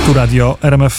Tu radio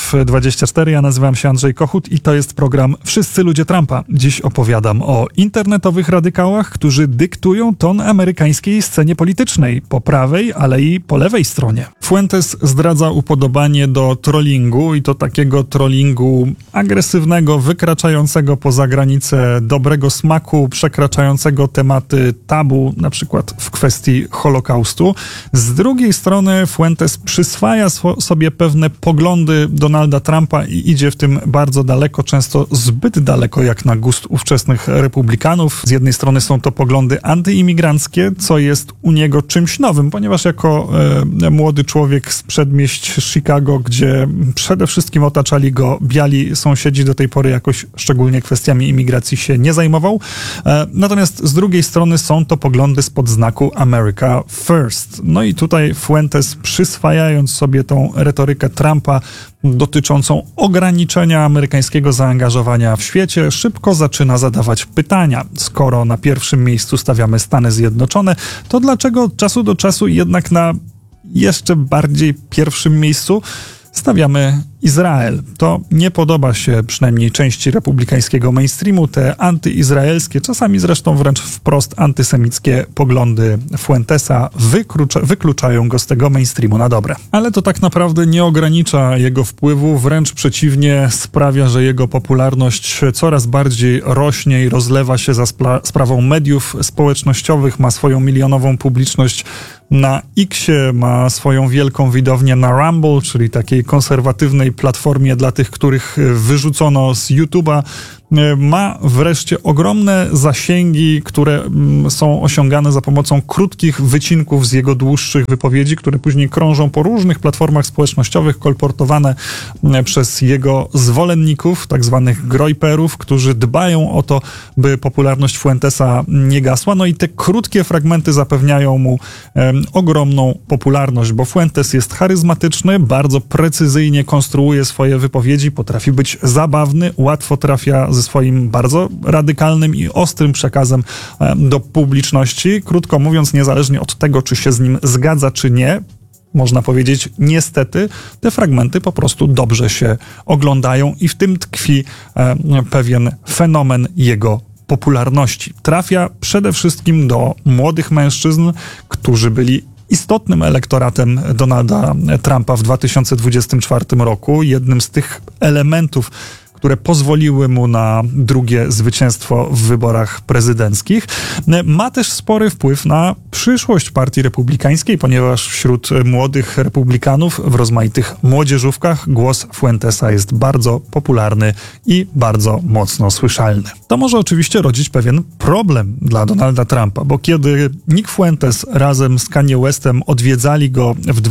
RMF24, ja nazywam się Andrzej Kochut i to jest program Wszyscy ludzie Trumpa. Dziś opowiadam o internetowych radykałach, którzy dyktują ton amerykańskiej scenie politycznej, po prawej, ale i po lewej stronie. Fuentes zdradza upodobanie do trollingu i to takiego trollingu agresywnego, wykraczającego poza granice dobrego smaku, przekraczającego tematy tabu, na przykład w kwestii Holokaustu. Z drugiej strony Fuentes przyswaja sobie pewne poglądy Donalda Trumpa i idzie w tym bardzo daleko, często zbyt daleko jak na gust ówczesnych republikanów. Z jednej strony są to poglądy antyimigranckie, co jest u niego czymś nowym, ponieważ jako młody człowiek z przedmieść Chicago, gdzie przede wszystkim otaczali go biali sąsiedzi, do tej pory jakoś szczególnie kwestiami imigracji się nie zajmował. Natomiast z drugiej strony są to poglądy spod znaku America First. No i tutaj Fuentes, przyswajając sobie tą retorykę Trumpa dotyczącą ograniczenia amerykańskiego zaangażowania w świecie, szybko zaczyna zadawać pytania. Skoro na pierwszym miejscu stawiamy Stany Zjednoczone, to dlaczego od czasu do czasu jednak na jeszcze bardziej pierwszym miejscu stawiamy Izrael? To nie podoba się przynajmniej części republikańskiego mainstreamu. Te antyizraelskie, czasami zresztą wręcz wprost antysemickie poglądy Fuentesa wykluczają go z tego mainstreamu na dobre. Ale to tak naprawdę nie ogranicza jego wpływu, wręcz przeciwnie, sprawia, że jego popularność coraz bardziej rośnie i rozlewa się za sprawą mediów społecznościowych, ma swoją milionową publiczność na X-ie, ma swoją wielką widownię na Rumble, czyli takiej konserwatywnej platformie dla tych, których wyrzucono z YouTube'a. Ma wreszcie ogromne zasięgi, które są osiągane za pomocą krótkich wycinków z jego dłuższych wypowiedzi, które później krążą po różnych platformach społecznościowych, kolportowane przez jego zwolenników, tak zwanych grojperów, którzy dbają o to, by popularność Fuentesa nie gasła. No i te krótkie fragmenty zapewniają mu ogromną popularność, bo Fuentes jest charyzmatyczny, bardzo precyzyjnie konstruuje swoje wypowiedzi, potrafi być zabawny, łatwo trafia ze swoim bardzo radykalnym i ostrym przekazem do publiczności. Krótko mówiąc, niezależnie od tego, czy się z nim zgadza, czy nie, można powiedzieć, niestety, te fragmenty po prostu dobrze się oglądają i w tym tkwi pewien fenomen jego popularności. Trafia przede wszystkim do młodych mężczyzn, którzy byli istotnym elektoratem Donalda Trumpa w 2024 roku. Jednym z tych elementów, które pozwoliły mu na drugie zwycięstwo w wyborach prezydenckich. Ma też spory wpływ na przyszłość partii republikańskiej, ponieważ wśród młodych republikanów w rozmaitych młodzieżówkach głos Fuentesa jest bardzo popularny i bardzo mocno słyszalny. To może oczywiście rodzić pewien problem dla Donalda Trumpa, bo kiedy Nick Fuentes razem z Kanye Westem odwiedzali go w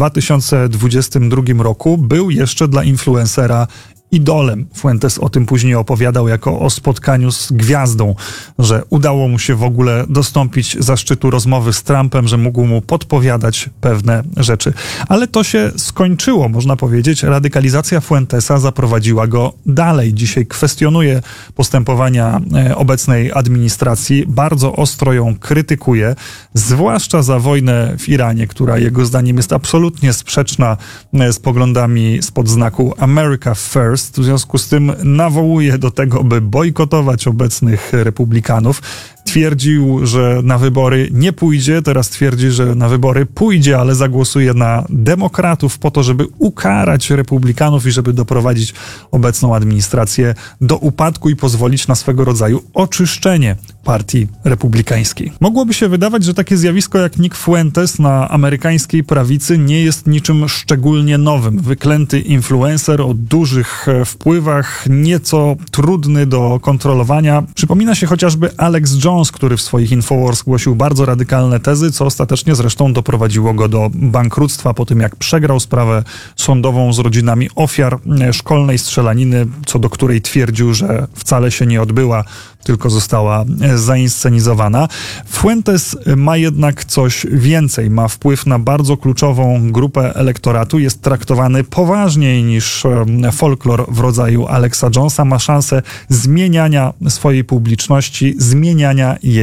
2022 roku, był jeszcze dla influencera idolem. Fuentes o tym później opowiadał jako o spotkaniu z gwiazdą, że udało mu się w ogóle dostąpić zaszczytu rozmowy z Trumpem, że mógł mu podpowiadać pewne rzeczy. Ale to się skończyło, można powiedzieć. Radykalizacja Fuentesa zaprowadziła go dalej. Dzisiaj kwestionuje postępowania obecnej administracji, bardzo ostro ją krytykuje, zwłaszcza za wojnę w Iranie, która jego zdaniem jest absolutnie sprzeczna z poglądami spod znaku America First. W związku z tym nawołuje do tego, by bojkotować obecnych republikanów. Twierdził, że na wybory nie pójdzie, teraz twierdzi, że na wybory pójdzie, ale zagłosuje na demokratów po to, żeby ukarać republikanów i żeby doprowadzić obecną administrację do upadku i pozwolić na swego rodzaju oczyszczenie partii republikańskiej. Mogłoby się wydawać, że takie zjawisko jak Nick Fuentes na amerykańskiej prawicy nie jest niczym szczególnie nowym. Wyklęty influencer o dużych wpływach, nieco trudny do kontrolowania. Przypomina się chociażby Alex Jones, który w swoich Infowars głosił bardzo radykalne tezy, co ostatecznie zresztą doprowadziło go do bankructwa po tym, jak przegrał sprawę sądową z rodzinami ofiar szkolnej strzelaniny, co do której twierdził, że wcale się nie odbyła, tylko została zainscenizowana. Fuentes ma jednak coś więcej. Ma wpływ na bardzo kluczową grupę elektoratu. Jest traktowany poważniej niż folklor w rodzaju Alexa Jonesa. Ma szansę zmieniania swojej publiczności, zmieniania jej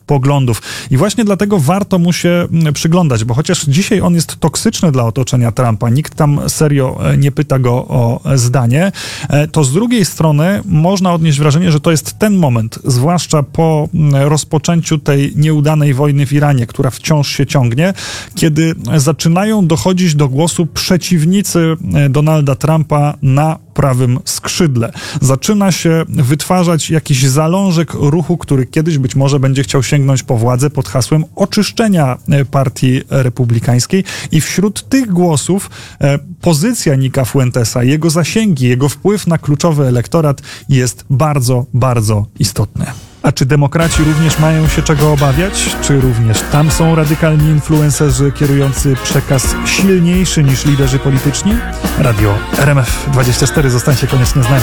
poglądów. I właśnie dlatego warto mu się przyglądać, bo chociaż dzisiaj on jest toksyczny dla otoczenia Trumpa, nikt tam serio nie pyta go o zdanie, to z drugiej strony można odnieść wrażenie, że to jest ten moment, zwłaszcza po rozpoczęciu tej nieudanej wojny w Iranie, która wciąż się ciągnie, kiedy zaczynają dochodzić do głosu przeciwnicy Donalda Trumpa na prawym skrzydle. Zaczyna się wytwarzać jakiś zalążek ruchu, który kiedyś być może będzie chciał sięgnąć po władzę pod hasłem oczyszczenia partii republikańskiej i wśród tych głosów pozycja Nicka Fuentesa, jego zasięgi, jego wpływ na kluczowy elektorat jest bardzo, bardzo istotny. A czy demokraci również mają się czego obawiać? Czy również tam są radykalni influencerzy kierujący przekaz silniejszy niż liderzy polityczni? Radio RMF24, zostańcie koniecznie z nami.